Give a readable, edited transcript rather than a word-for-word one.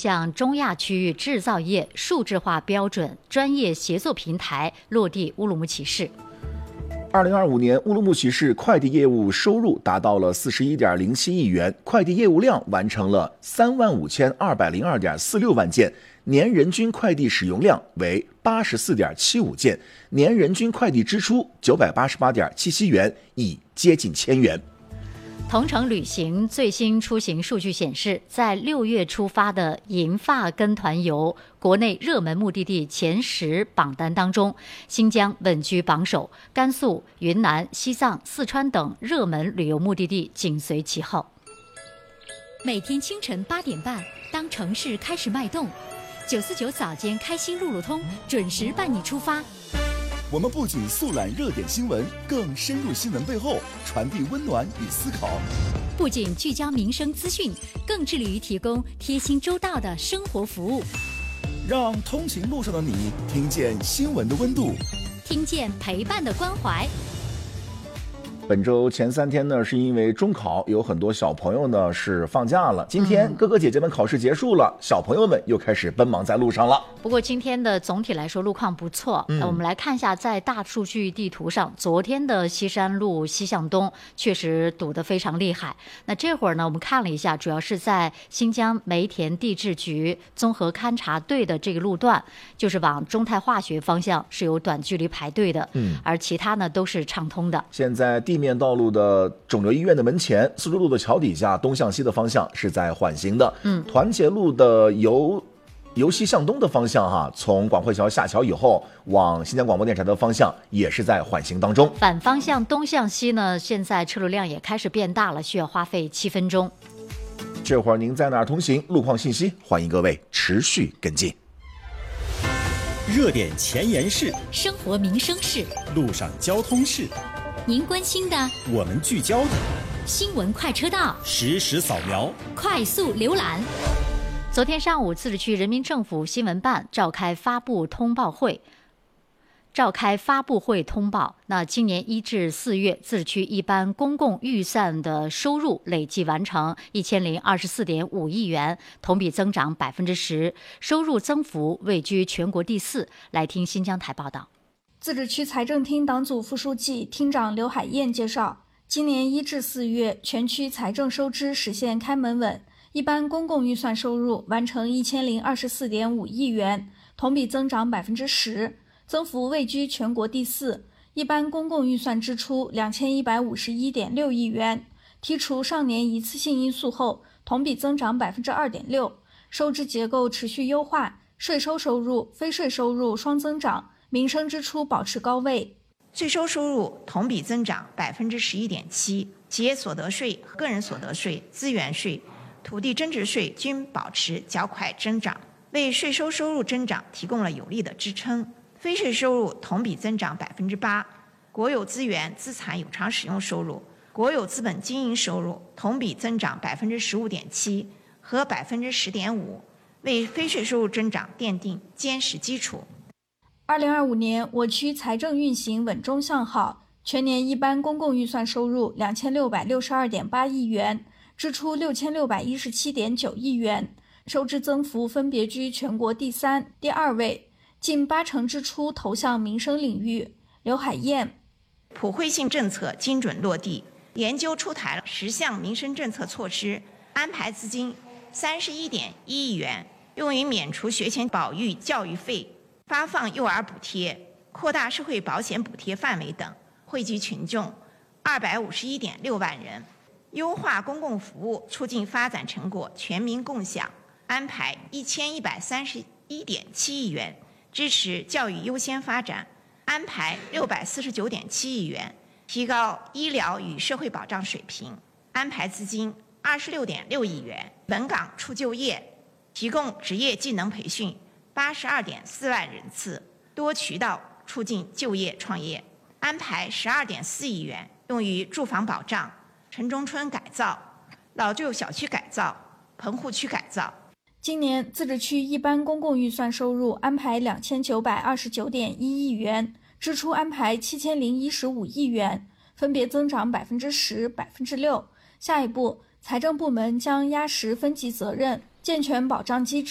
项中亚区域制造业数字化标准专业协作平台落地乌鲁木齐市。 2025年，乌鲁木齐市快递业务收入达到了41.07亿元，快递业务量完成了35202.46万件，年人均快递使用量为84.75件，年人均快递支出988.77元，已接近1000元。 同程旅行最新出行数据显示，在6月出发的银发跟团游国内热门目的地前10榜单当中，新疆稳居榜首，甘肃、云南、西藏、四川等热门旅游目的地紧随其后。 每天清晨8点半，当城市开始脉动，949早间开心路路通准时伴你出发。 我们不仅速览热点新闻，更深入新闻背后，传递温暖与思考。 不仅聚焦民生资讯，更致力于提供贴心周到的生活服务。 让通勤路上的你听见新闻的温度， 听见陪伴的关怀。 本周前3天呢，是因为中考，有很多小朋友呢是放假了。今天哥哥姐姐们考试结束了，小朋友们又开始奔忙在路上了。 不过今天的总体来说路况不错。我们来看一下，在大数据地图上，昨天的西山路西向东确实堵得非常厉害。那这会儿呢，我们看了一下，主要是在新疆梅田地质局综合勘察队的这个路段，就是往中泰化学方向是有短距离排队的，而其他呢都是畅通的。 现在地面道路的肿瘤医院的门前，苏州路的桥底下东向西的方向是在缓行的。团结路的由西向东的方向从广汇桥下桥以后往新疆广播电台的方向也是在缓行当中。 反方向东向西呢，现在车流量也开始变大了，需要花费7分钟。 这会儿您在哪儿通行？路况信息，欢迎各位持续跟进。 热点前沿事， 生活民生事， 路上交通事， 您关心的， 我们聚焦的， 新闻快车道， 实时扫描， 快速浏览。 昨天上午，自治区人民政府新闻办召开发布会通报，那今年1至4月，自治区一般公共预算的收入累计完成1024.5亿元，同比增长10%，收入增幅位居全国第4。来听新疆台报道。 自治区财政厅党组副书记、厅长刘海燕介绍，今年1至4月，全区财政收支实现开门稳，一般公共预算收入完成1024.5亿元，同比增长10%，增幅位居全国第4。一般公共预算支出2151.6亿元，剔除上年一次性因素后，同比增长2.6%。收支结构持续优化，税收收入、非税收入双增长，民生支出保持高位。 税收收入同比增长11.7%，企业所得税、个人所得税、资源税、土地增值税均保持较快增长，为税收收入增长提供了有力的支撑。非税收入同比增长8%，国有资源资产有偿使用收入、国有资本经营收入同比增长15.7%和10.5%，为非税收入增长奠定坚实基础。 2025年，我区财政运行稳中向好，全年一般公共预算收入2662.8亿元，支出6617.9亿元，收支增幅分别居全国第3、第2位，近80%支出投向民生领域。刘海燕， 普惠性政策精准落地，研究出台了10项民生政策措施，安排资金31.1亿元，用于免除学前保育教育费、发放幼儿补贴、扩大社会保险补贴范围等，惠及群众251.6万人。优化公共服务，促进发展成果全民共享，安排1131.7亿元，支持教育优先发展，安排649.7亿元，提高医疗与社会保障水平，安排资金26.6亿元，本岗促就业，提供职业技能培训82.4万人次，多渠道促进就业创业，安排12.4亿元，用于住房保障、城中村改造、老旧小区改造、棚户区改造。 今年自治区一般公共预算收入安排2929.1亿元，支出安排7015亿元，分别增长10%、6%。下一步，财政部门将压实分级责任，健全保障机制。